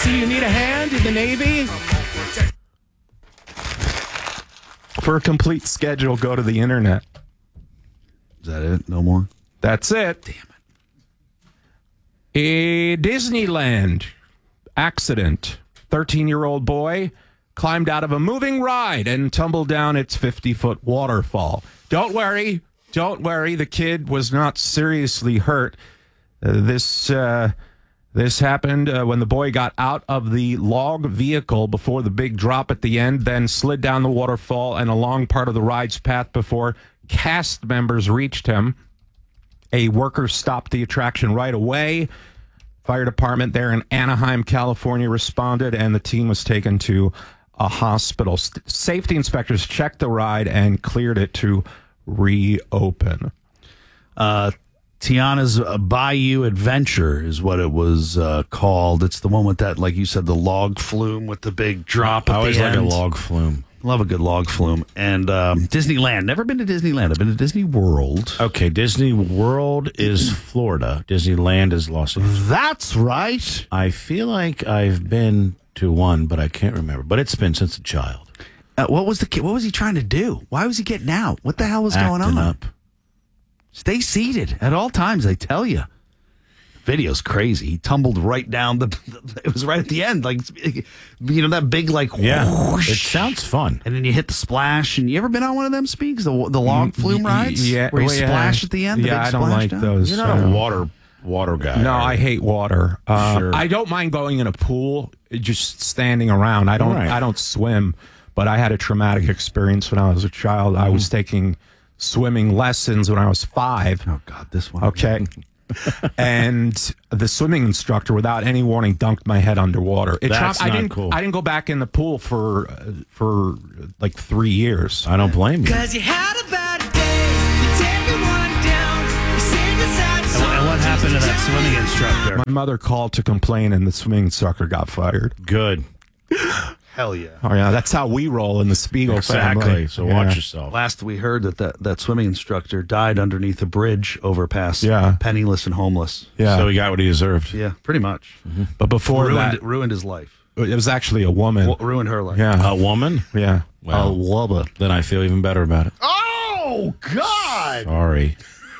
do you need a hand in the Navy? For a complete schedule, go to the internet. Is that it? No more? That's it. Damn it. A Disneyland accident. 13-year-old boy climbed out of a moving ride and tumbled down its 50-foot waterfall. Don't worry. The kid was not seriously hurt. This happened when the boy got out of the log vehicle before the big drop at the end, then slid down the waterfall and along part of the ride's path before cast members reached him. A worker stopped the attraction right away. Fire department there in Anaheim, California responded, and the team was taken to a hospital. Safety inspectors checked the ride and cleared it to reopen. Tiana's Bayou Adventure is what it was called. It's the one with that, like you said, the log flume with the big drop at the end. I always like a log flume. Love a good log flume. And Disneyland. Never been to Disneyland. I've been to Disney World. Okay, Disney World is Florida. Disneyland is Los Angeles. That's right. I feel like I've been to one, but I can't remember. But it's been since a child. What was the kid? What was he trying to do? Why was he getting out? What the hell was going on? Up. Stay seated at all times, I tell you. Video's crazy. He tumbled right down it was right at the end, like, you know, that big, like, whoosh. It sounds fun. And then you hit the splash. And you ever been on one of them, Speaks? The log flume rides? Yeah. Where you splash at the end? Yeah, I don't like those. You're not a water guy. No, I hate water. Sure. I don't mind going in a pool, just standing around. I don't swim, but I had a traumatic experience when I was a child. I was taking swimming lessons when I was 5. Oh, God, this one. Okay. And the swimming instructor, without any warning, dunked my head underwater. That's not cool. I didn't go back in the pool for like 3 years. I don't blame you. Cause you had a bad day, you take one down, you sing a sad song. And what happened to that swimming instructor? My mother called to complain, and the swimming instructor got fired. Good. Hell yeah. Oh, yeah, that's how we roll in the Spiegel family. Exactly. So watch yourself. Last we heard that swimming instructor died underneath a bridge overpass. Yeah. Penniless and homeless. Yeah. So he got what he deserved. Yeah, pretty much. Mm-hmm. But before Ruined his life. it was actually a woman. Ruined her life. Yeah. A woman? Yeah. Well, A woman. then I feel even better about it. Oh, God. Sorry.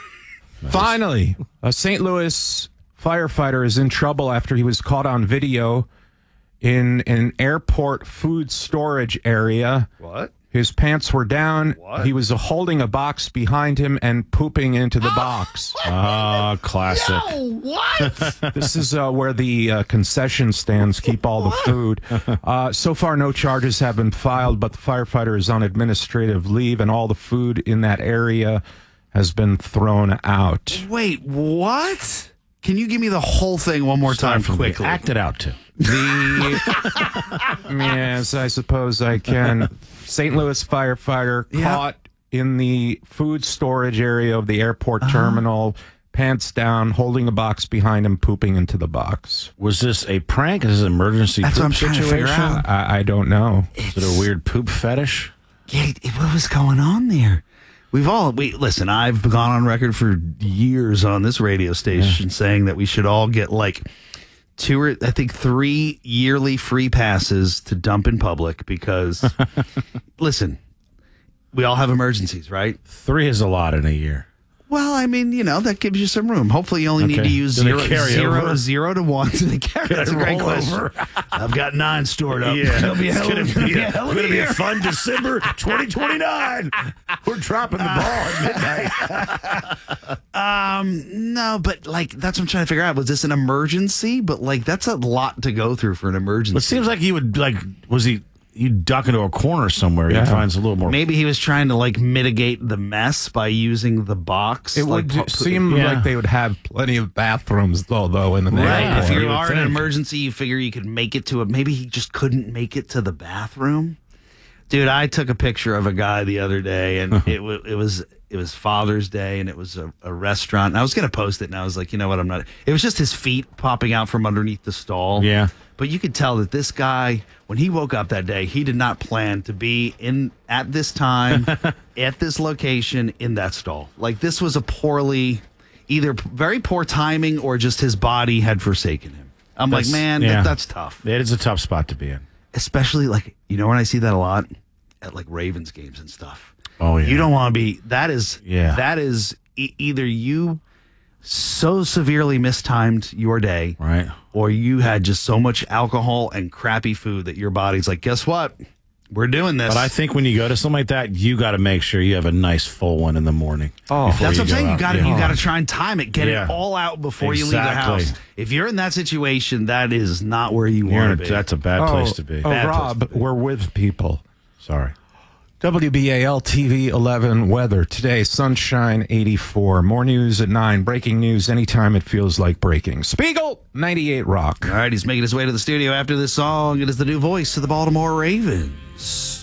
Finally, a St. Louis firefighter is in trouble after he was caught on video in an airport food storage area. What? His pants were down. What? He was holding a box behind him and pooping into the box. Ah, classic. What? This is where the concession stands keep all the food. So far, no charges have been filed, but the firefighter is on administrative leave, and all the food in that area has been thrown out. Wait, what? Can you give me the whole thing one more time quickly? Act it out, too. Yes, I suppose I can. St. Louis firefighter caught in the food storage area of the airport terminal, pants down, holding a box behind him, pooping into the box. Was this a prank? Is this an emergency That's poop what I'm trying to situation? figure out. I don't know. Is it a weird poop fetish? Yeah, what was going on there? Listen, I've gone on record for years on this radio station saying that we should all get like 3 yearly free passes to dump in public because, listen, we all have emergencies, right? 3 is a lot in a year. Well, I mean, that gives you some room. Hopefully, you only need to use Do they carry over? 0 to 1. Do they carry? That's a great question. I've got 9 stored up. Yeah, It'll be it's going to be a year. fun December 2029. We're dropping the ball at midnight. No, but that's what I'm trying to figure out. Was this an emergency? But that's a lot to go through for an emergency. It seems like he would you duck into a corner somewhere. Yeah. He finds a little more. Maybe he was trying to mitigate the mess by using the box. It would seem like they would have plenty of bathrooms, though, in the Right. airport. If you you would are in an think. emergency, you figure you could make it to maybe he just couldn't make it to the bathroom. Dude, I took a picture of a guy the other day, and it was Father's Day, and it was a restaurant. And I was going to post it, and I was like, you know what, I'm not. It was just his feet popping out from underneath the stall. Yeah. But you could tell that this guy, when he woke up that day, he did not plan to be at this time, at this location, in that stall. This was either very poor timing or just his body had forsaken him. I'm like, That's- man, yeah. that's tough. It is a tough spot to be in. Especially like, when I see that a lot at like Ravens games and stuff. Oh, yeah. You don't want to be, that is either you so severely mistimed your day, Right. or you had just so much alcohol and crappy food that your body's like, guess what? We're doing this. But I think when you go to something like that, you got to make sure you have a nice full one in the morning. Oh, before That's what I'm go saying. You out. got to Yeah. you got to try and time it, get Yeah. it all out before you leave the Exactly. house. If you're in that situation, that is not where you You're want in to a- be. That's a bad place to be. Oh, Bad place Rob, to be. we're with people. Sorry. WBAL TV 11 weather. Today, sunshine 84. More news at 9. Breaking news anytime it feels like breaking. Spiegel, 98 Rock. All right, he's making his way to the studio after this song. It is the new voice of the Baltimore Ravens.